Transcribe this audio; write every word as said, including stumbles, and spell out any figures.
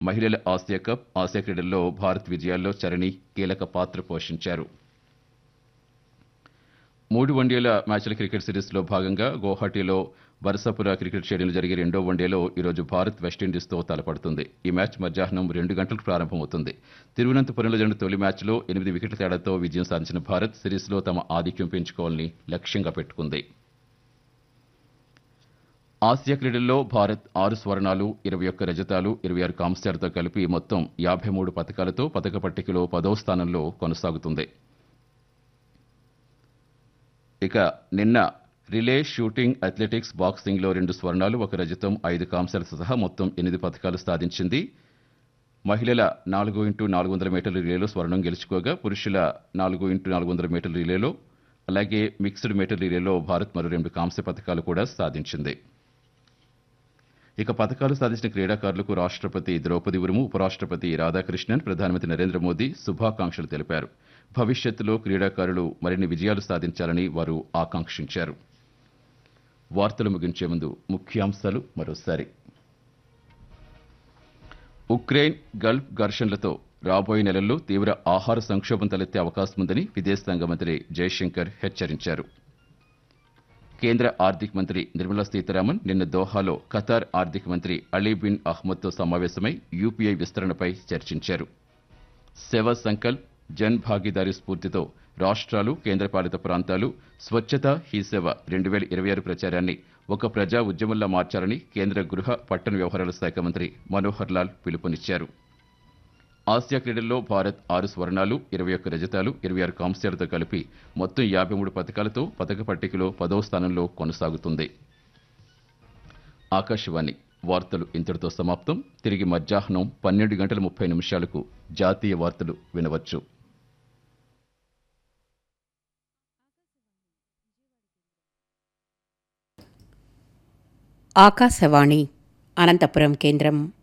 మహిళల Asia cup, Asia క్రీడల్లో భారత్ విజయాల్లో చరణి కీలక పాత్ర పోషించారు. మూడు వన్డేల మ్యాచ్ల క్రికెట్ సిరీస్లో భాగంగా గౌహటిలో బర్సాపుర క్రికెట్ స్టేడియంలో జరిగే రెండో వన్డేలో ఈరోజు భారత్ వెస్టిండీస్తో తలపడుతుంది. ఈ మ్యాచ్ మధ్యాహ్నం రెండు గంటలకు ప్రారంభమవుతుంది. తిరువనంతపురంలో జరిగిన తొలి మ్యాచ్లో ఎనిమిది వికెట్ల తేడాతో విజయం సాధించిన భారత్ సిరీస్లో తమ ఆధిక్యం పెంచుకోవాలని లక్ష్యంగా పెట్టుకుంది. ఆసియా క్రీడల్లో భారత్ ఆరు స్వర్ణాలు, ఇరవై ఒక్క రజతాలు, ఇరవై ఆరు కాంస్యాలతో కలిపి మొత్తం యాభై మూడు పతకాలతో పతక పట్టికలో పదవ స్థానంలో కొనసాగుతుంది. ఇక నిన్న రిలే, షూటింగ్, అథ్లెటిక్స్, బాక్సింగ్లో రెండు స్వర్ణాలు, ఒక రజతం, ఐదు కాంస్యాలతో సహా మొత్తం ఎనిమిది పతకాలు సాధించింది. మహిళల నాలుగు ఇంటూ నాలుగు వందల మీటర్ల రిలేలో స్వర్ణం గెలుచుకోగా పురుషుల నాలుగు ఇంటూ నాలుగు వందల మీటర్ల రిలేలో అలాగే మిక్స్డ్ మీటర్ రిలేలో భారత్ మరో రెండు కాంస్య పతకాలు కూడా సాధించింది. ఇక పతకాలు సాధించిన క్రీడాకారులకు రాష్ట్రపతి ద్రౌపది ముర్ము, ఉపరాష్ట్రపతి రాధాకృష్ణన్, ప్రధానమంత్రి నరేంద్ర మోదీ శుభాకాంక్షలు తెలిపారు. భవిష్యత్తులో క్రీడాకారులు మరిన్ని విజయాలు సాధించాలని వారు ఆకాంక్షించారు. వార్తలు ముగించే ముందు ముఖ్యాంశాలు మరోసారి. ఉక్రెయిన్, గల్ఫ్ ఘర్షణలతో రాబోయే నెలల్లో తీవ్ర ఆహార సంక్షోభం తలెత్తే అవకాశం ఉందని విదేశాంగ మంత్రి జయశంకర్ హెచ్చరించారు. కేంద్ర ఆర్థిక మంత్రి నిర్మలా సీతారామన్ నిన్న దోహాలో ఖతార్ ఆర్థిక మంత్రి అలీ బిన్ అహ్మద్తో సమావేశమై యూపీఐ విస్తరణపై చర్చించారు. సేవా సంకల్ప్, జన్ భాగీదారీ స్ఫూర్తితో రాష్ట్రాలు, కేంద్రపాలిత ప్రాంతాలు స్వచ్ఛత హీ సేవ రెండు వేల ఇరవై ఆరు ప్రచారాన్ని ఒక ప్రజా ఉద్యమంలా మార్చాలని కేంద్ర గృహ పట్టణ వ్యవహారాల శాఖ మంత్రి మనోహర్ లాల్ పిలుపునిచ్చారు. ఆసియా క్రీడల్లో భారత్ ఆరు స్వర్ణాలు, ఇరవై ఒక్క రజతాలు, ఇరవై ఆరు కాంస్యాలతో కలిపి మొత్తం యాభై మూడు పతకాలతో పతక పట్టికలో పదవ స్థానంలో కొనసాగుతుంది. ఆకాశవాణి వార్తలు ఇంతటితో సమాప్తం. తిరిగి మధ్యాహ్నం పన్నెండు గంటల ముప్పై నిమిషాలకు జాతీయ వార్తలు వినవచ్చు. ఆకాశవాణి అనంతపురం కేంద్రం.